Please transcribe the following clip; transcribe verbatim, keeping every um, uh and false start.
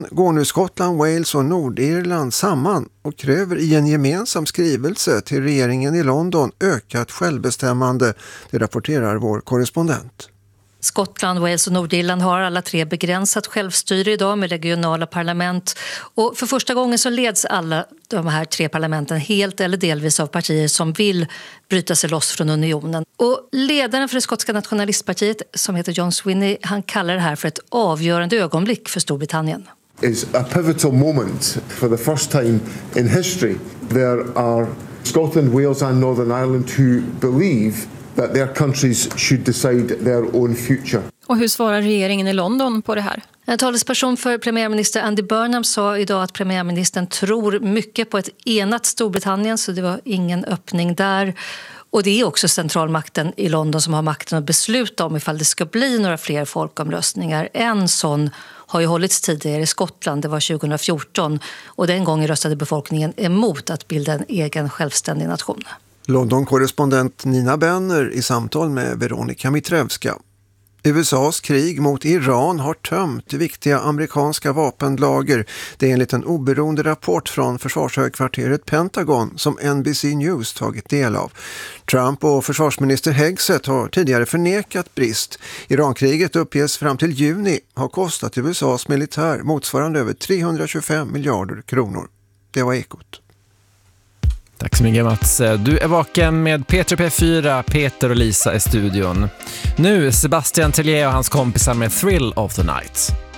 går nu Skottland, Wales och Nordirland samman och kräver i en gemensam skrivelse till regeringen i London ökat självbestämmande, det rapporterar vår korrespondent. Skottland, Wales och Nordirland har alla tre begränsat självstyre idag med regionala parlament. Och för första gången så leds alla de här tre parlamenten helt eller delvis av partier som vill bryta sig loss från unionen. Och ledaren för det skotska nationalistpartiet, som heter John Swinney, han kallar det här för ett avgörande ögonblick för Storbritannien. It's a pivotal moment for the first time in history. There are Scotland, Wales and Northern Ireland who believe that their countries should decide their own future. Och hur svarar regeringen i London på det här? En talesperson för premiärminister Andy Burnham sa idag att premiärministern tror mycket på ett enat Storbritannien, så det var ingen öppning där. Och det är också centralmakten i London som har makten att besluta om ifall det ska bli några fler folkomröstningar. En sån har ju hållits tidigare i Skottland, det var tjugo fjorton, och den gången röstade befolkningen emot att bilda en egen självständig nation. London-korrespondent Nina Benner i samtal med Veronika Mitrevska. U S A:s krig mot Iran har tömt viktiga amerikanska vapenlager. Det är enligt en oberoende rapport från försvarshögkvarteret Pentagon som N B C News tagit del av. Trump och försvarsminister Hegseth har tidigare förnekat brist. Irankriget uppges fram till juni ha kostat U S A:s militär motsvarande över trehundratjugofem miljarder kronor. Det var Ekot. Tack så mycket Mats. Du är vaken med Peter P fyra, Peter och Lisa i studion. Nu Sebastian Tellier och hans kompisar med Thrill of the Night.